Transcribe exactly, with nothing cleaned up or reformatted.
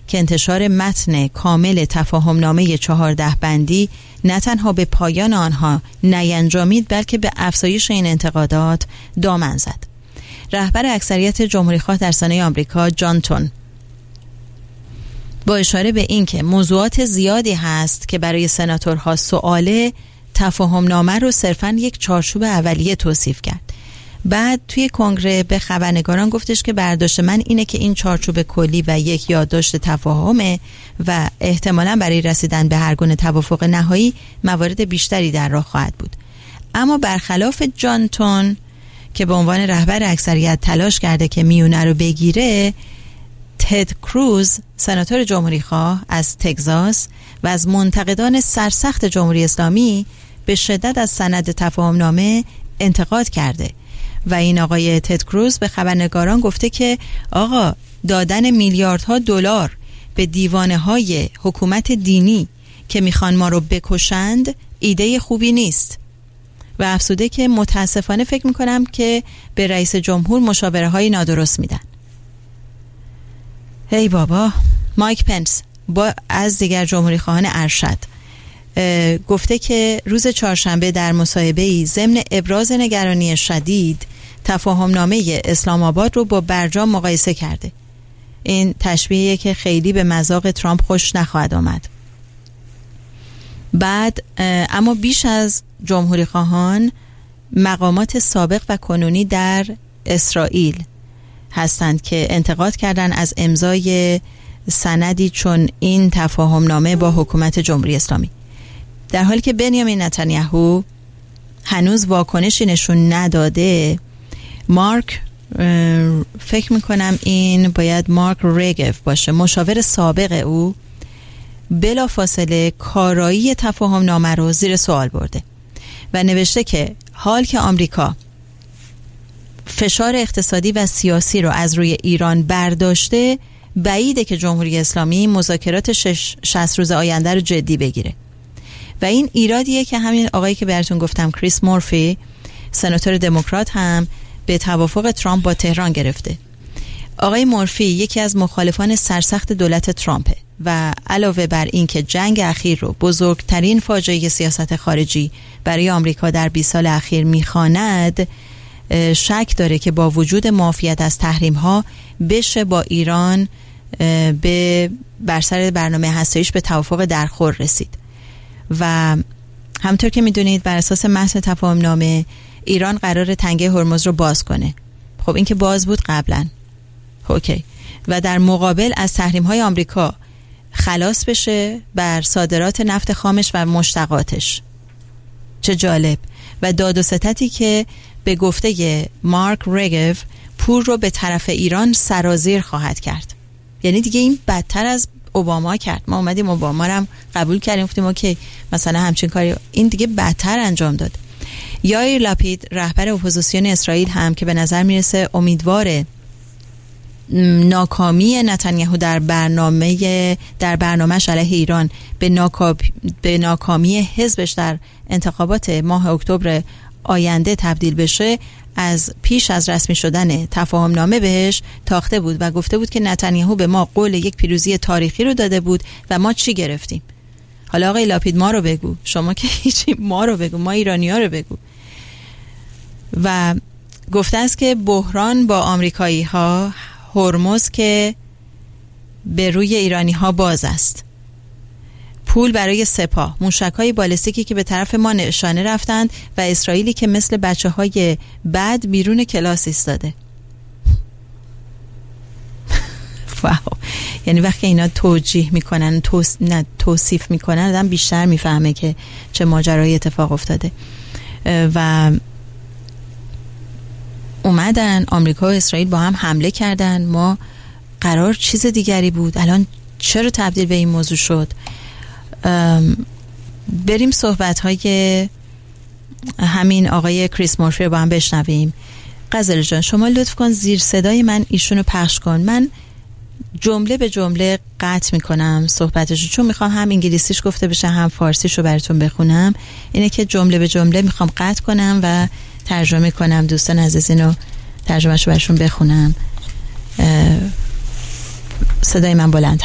که انتشار متن کامل تفاهمنامه چهارده بندی نه تنها به پایان آنها نینجامید بلکه به افزایش این انتقادات دامن زد. رهبر اکثریت جمهوری‌خواه در سنا آمریکا جان تون با اشاره به این که موضوعات زیادی هست که برای سناتورها سؤاله، تفاهمنامه رو صرفاً یک چارچوب اولیه توصیف کرد. بعد توی کنگره به خبرنگاران گفتش که برداشت من اینه که این چارچوب کلی و یک یادداشت تفاهمه و احتمالاً برای رسیدن به هر گونه توافق نهایی موارد بیشتری در راه خواهد بود. اما برخلاف جان تون که به عنوان رهبر اکثریت تلاش کرده که میونه رو بگیره، تد کروز سناتور جمهوری‌خواه از تگزاس و از منتقدان سرسخت جمهوری اسلامی به شدت از سند تفاهمنامه انتقاد کرده و این آقای تد کروز به خبرنگاران گفته که آقا دادن میلیاردها دلار به دیوانه‌های حکومت دینی که میخوان ما رو بکشند ایده خوبی نیست و افزوده که متاسفانه فکر میکنم که به رئیس جمهور مشاوره های نادرست میدن. هی بابا. مایک پنس با از دیگر جمهوری خواهان ارشد گفته که روز چهارشنبه در مصاحبه‌ای ضمن ابراز نگرانی شدید تفاهمنامه اسلام آباد رو با برجام مقایسه کرده. این تشبیهیه که خیلی به مذاق ترامپ خوش نخواهد آمد. بعد اما بیش از جمهوری خواهان مقامات سابق و کنونی در اسرائیل هستند که انتقاد کردن از امضای سندی چون این تفاهمنامه با حکومت جمهوری اسلامی، در حالی که بنیامین نتانیاهو هنوز واکنشی نشون نداده. مارک فکر میکنم این باید مارک ریگف باشه، مشاور سابق او، بلا فاصله کارایی تفاهمنامه رو زیر سوال برده و نوشته که حال که آمریکا فشار اقتصادی و سیاسی رو از روی ایران برداشته، بعیده که جمهوری اسلامی مذاکرات شصت روز آینده رو جدی بگیره و این ایرادیه که همین آقایی که براتون گفتم کریس مورفی سناتور دموکرات هم به توافق ترامپ با تهران گرفته. آقای مورفی یکی از مخالفان سرسخت دولت ترامپه و علاوه بر این که جنگ اخیر رو بزرگترین فاجعه سیاست خارجی برای آمریکا در بیست سال اخیر میخواند، شک داره که با وجود معافیت از تحریم ها بشه با ایران به بر سر برنامه هسته‌ایش به توافق درخور رسید و همطور که میدونید بر اساس متن تفاهمنامه ایران قرار تنگه هرمز رو باز کنه. خب این که باز بود قبلا، اوکی، و در مقابل از تحریم های آمریکا خلاص بشه بر صادرات نفت خامش و مشتقاتش. چه جالب. و داد و ستدی که به گفته مارک ریگف پول رو به طرف ایران سرازیر خواهد کرد. یعنی دیگه این بدتر از اوباما کرد. ما اومدیم اوباما رو هم قبول کردیم، گفتیم اوکی مثلا همچین کاری، این دیگه بدتر انجام داد. یائیر لاپید رهبر اپوزیسیون اسرائیل هم که به نظر میرسه امیدواره ناکامی نتانیاهو در برنامه در برنامه‌اش علیه ایران به ناکام به ناکامی حزبش در انتخابات ماه اکتبر آینده تبدیل بشه، از پیش از رسمی شدن تفاهمنامه بهش تاخته بود و گفته بود که نتانیاهو به ما قول یک پیروزی تاریخی رو داده بود و ما چی گرفتیم. حالا آقای لاپید ما رو بگو، شما که هیچی، ما رو بگو، ما ایرانی‌ها رو بگو. و گفته است که بحران با آمریکایی‌ها، هرمز که به روی ایرانی‌ها باز است، پول برای سپاه، موشک‌های بالستیکی که به طرف ما نشانه رفتند و اسرائیلی که مثل بچه‌های بد بیرون کلاس ایستاده. واو. یعنی وقتی اینا توجیه میکنن، توس... نه توصیف میکنن، آدم بیشتر میفهمه که چه ماجرایی اتفاق افتاده. و اومدن آمریکا و اسرائیل با هم حمله کردن، ما قرار چیز دیگری بود، الان چرا تبدیل به این موضوع شد؟ بریم صحبت های همین آقای کریس مورفی رو با هم بشنویم. غزل جان شما لطف کن زیر صدای من ایشونو پخش کن، من جمله به جمله قطع میکنم صحبتشو، چون میخوام هم انگلیسیش گفته بشه هم فارسیشو براتون بخونم. اینه که جمله به جمله میخوام قطع کنم و ترجمه کنم. دوستان عزیزینو ترجمهشو براشون بخونم. صدای من بلند